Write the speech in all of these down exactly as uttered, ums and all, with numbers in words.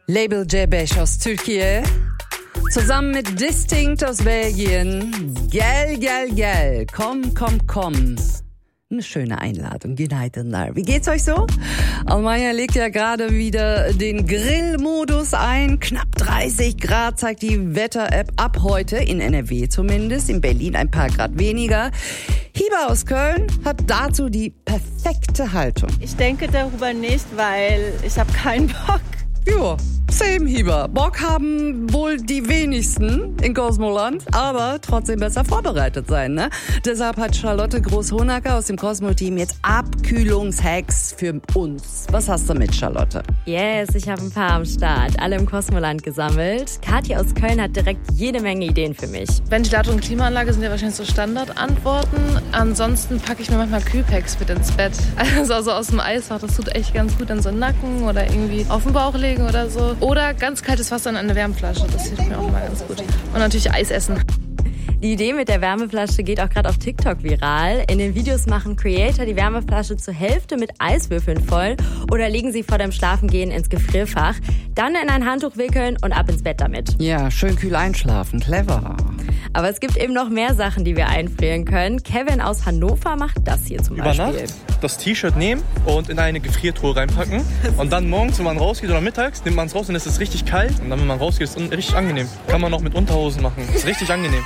Label Cebeş aus Türkiye. Zusammen mit Distinct aus Belgien. Gel, gel, gel. Komm, komm, komm. Eine schöne Einladung, Günaydınlar. Wie geht's euch so? Almanya legt ja gerade wieder den Grillmodus ein. Knapp dreißig Grad zeigt die Wetter-App ab heute, in N R W zumindest, in Berlin ein paar Grad weniger. Hiba aus Köln hat dazu die perfekte Haltung. Ich denke darüber nicht, weil ich habe keinen Bock. Jo, same Hiba. Bock haben wohl die wenigsten in Cosmoland, aber trotzdem besser vorbereitet sein, ne? Deshalb hat Charlotte Groß-Honacker aus dem Cosmo-Team jetzt Abkühlungshacks für uns. Was hast du mit, Charlotte? Yes, ich habe ein paar am Start. Alle im Cosmoland gesammelt. Kathi aus Köln hat direkt jede Menge Ideen für mich. Ventilator und Klimaanlage sind ja wahrscheinlich so Standardantworten. Ansonsten packe ich mir manchmal Kühlpacks mit ins Bett. Also, also aus dem Eisfach, das tut echt ganz gut an so einen Nacken oder irgendwie auf den Bauch legen oder so. Oder ganz kaltes Wasser in eine Wärmflasche, das hilft mir auch immer ganz gut. Und natürlich Eis essen. Die Idee mit der Wärmeflasche geht auch gerade auf TikTok viral. In den Videos machen Creator die Wärmeflasche zur Hälfte mit Eiswürfeln voll oder legen sie vor dem Schlafengehen ins Gefrierfach. Dann in ein Handtuch wickeln und ab ins Bett damit. Ja, schön kühl einschlafen, clever. Aber es gibt eben noch mehr Sachen, die wir einfrieren können. Kevin aus Hannover macht das hier zum Über Beispiel. Nacht das T-Shirt nehmen und in eine Gefriertruhe reinpacken. Und dann morgens, wenn man rausgeht oder mittags, nimmt man es raus und es ist richtig kalt. Und dann, wenn man rausgeht, ist es richtig angenehm. Kann man noch mit Unterhosen machen. Ist richtig angenehm.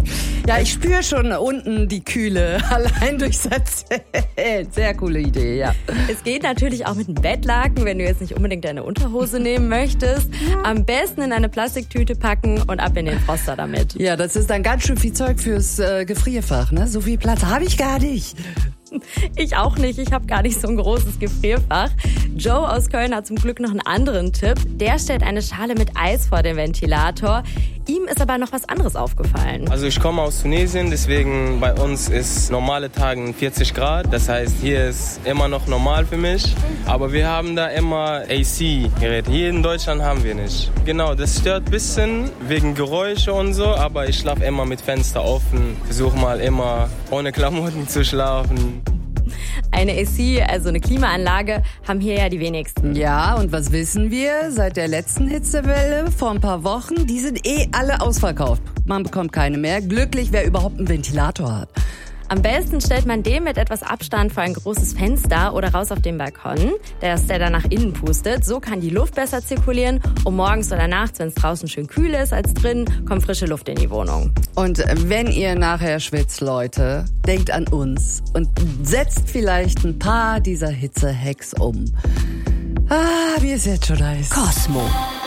Ja, ich spüre schon unten die Kühle, allein durchs Erzählen. Sehr coole Idee, ja. Es geht natürlich auch mit einem Bettlaken, wenn du jetzt nicht unbedingt deine Unterhose nehmen möchtest. Am besten in eine Plastiktüte packen und ab in den Froster damit. Ja, das ist dann ganz schön viel Zeug fürs äh, Gefrierfach, ne? So viel Platz habe ich gar nicht. Ich auch nicht, ich habe gar nicht so ein großes Gefrierfach. Joe aus Köln hat zum Glück noch einen anderen Tipp. Der stellt eine Schale mit Eis vor den Ventilator. Ihm ist aber noch was anderes aufgefallen. Also ich komme aus Tunesien, deswegen bei uns ist normale Tage vierzig Grad. Das heißt, hier ist immer noch normal für mich. Aber wir haben da immer A C-Geräte. Hier in Deutschland haben wir nicht. Genau, das stört ein bisschen wegen Geräusche und so. Aber ich schlafe immer mit Fenster offen. Versuche mal immer ohne Klamotten zu schlafen. Eine A C, also eine Klimaanlage, haben hier ja die wenigsten. Ja, und was wissen wir? Seit der letzten Hitzewelle vor ein paar Wochen, die sind eh alle ausverkauft. Man bekommt keine mehr. Glücklich, wer überhaupt einen Ventilator hat. Am besten stellt man den mit etwas Abstand vor ein großes Fenster oder raus auf den Balkon, dass der dann nach innen pustet. So kann die Luft besser zirkulieren und morgens oder nachts, wenn es draußen schön kühl ist als drin, kommt frische Luft in die Wohnung. Und wenn ihr nachher schwitzt, Leute, denkt an uns und setzt vielleicht ein paar dieser Hitze-Hacks um. Ah, wie ist jetzt schon heiß. Cosmo.